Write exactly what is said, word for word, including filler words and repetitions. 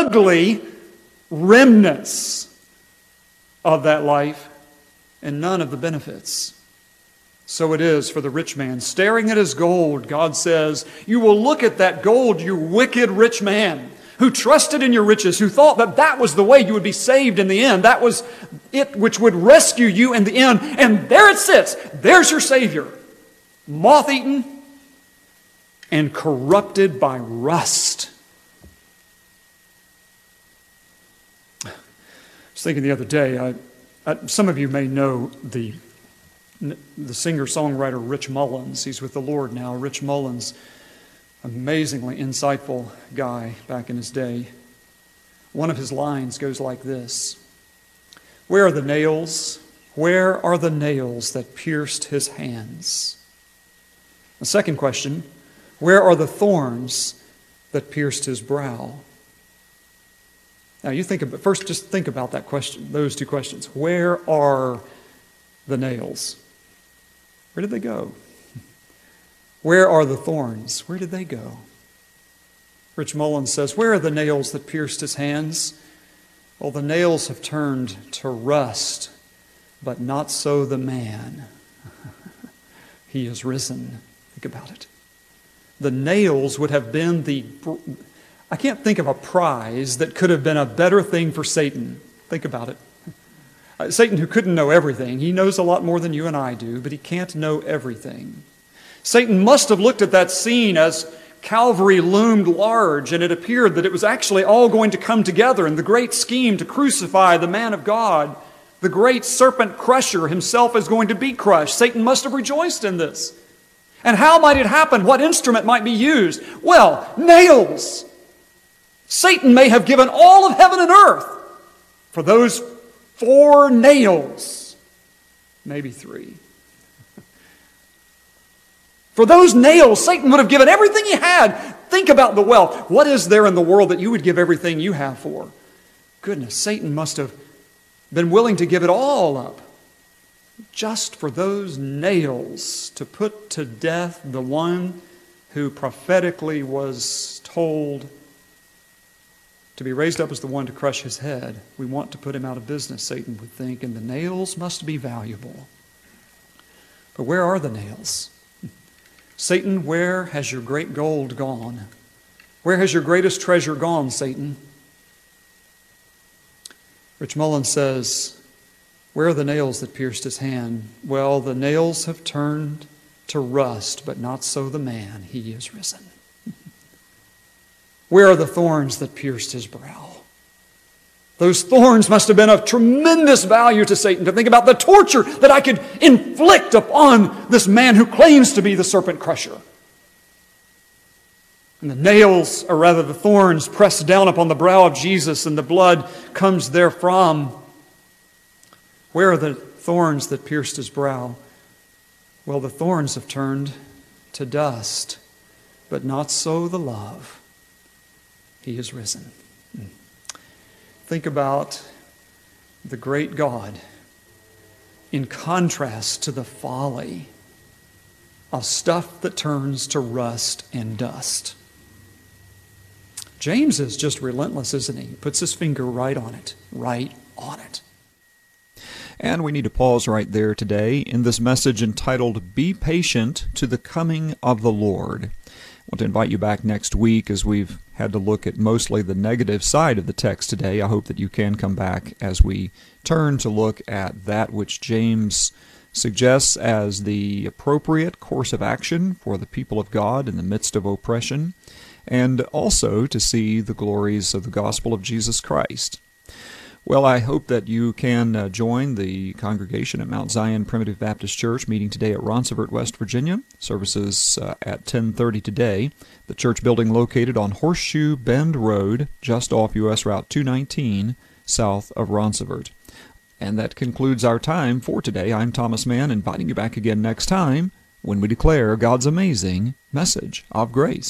ugly remnants of that life and none of the benefits. So it is for the rich man. Staring at his gold, God says, you will look at that gold, you wicked rich man, who trusted in your riches, who thought that that was the way you would be saved in the end. That was it which would rescue you in the end. And there it sits. There's your Savior. Moth-eaten and corrupted by rust. I was thinking the other day, I, I, some of you may know the, the singer-songwriter Rich Mullins. He's with the Lord now. Rich Mullins, amazingly insightful guy back in his day. One of his lines goes like this: where are the nails? Where are the nails that pierced his hands? The second question, where are the thorns that pierced his brow? Now you think about, first just think about that question, those two questions. Where are the nails? Where did they go? Where are the thorns? Where did they go? Rich Mullins says, where are the nails that pierced his hands? Well, the nails have turned to rust, but not so the man. He is risen. Think about it. The nails would have been the... I can't think of a prize that could have been a better thing for Satan. Think about it. Uh, Satan, who couldn't know everything, he knows a lot more than you and I do, but he can't know everything. Satan must have looked at that scene as Calvary loomed large, and it appeared that it was actually all going to come together in the great scheme to crucify the man of God. The great serpent crusher himself is going to be crushed. Satan must have rejoiced in this. And how might it happen? What instrument might be used? Well, nails. Satan may have given all of heaven and earth for those four nails, maybe three. For those nails, Satan would have given everything he had. Think about the wealth. What is there in the world that you would give everything you have for? Goodness, Satan must have been willing to give it all up just for those nails, to put to death the one who prophetically was told to be raised up as the one to crush his head. We want to put him out of business, Satan would think, and the nails must be valuable. But where are the nails? Satan, where has your great gold gone? Where has your greatest treasure gone, Satan? Rich Mullins says, where are the nails that pierced his hand? Well, the nails have turned to rust, but not so the man. He is risen. Where are the thorns that pierced his brow? Those thorns must have been of tremendous value to Satan, to think about the torture that I could inflict upon this man who claims to be the serpent crusher. And the nails, or rather the thorns, pressed down upon the brow of Jesus, and the blood comes therefrom. Where are the thorns that pierced his brow? Well, the thorns have turned to dust, but not so the love. He is risen. Think about the great God in contrast to the folly of stuff that turns to rust and dust. James is just relentless, isn't he? He puts his finger right on it, right on it. And we need to pause right there today in this message entitled, Be Patient to the Coming of the Lord. I want to invite you back next week as we've had to look at mostly the negative side of the text today. I hope that you can come back as we turn to look at that which James suggests as the appropriate course of action for the people of God in the midst of oppression, and also to see the glories of the gospel of Jesus Christ. Well, I hope that you can uh, join the congregation at Mount Zion Primitive Baptist Church meeting today at Ronceverte, West Virginia. Services uh, at ten thirty today. The church building located on Horseshoe Bend Road, just off U S Route two nineteen, south of Ronceverte. And that concludes our time for today. I'm Thomas Mann, inviting you back again next time when we declare God's amazing message of grace.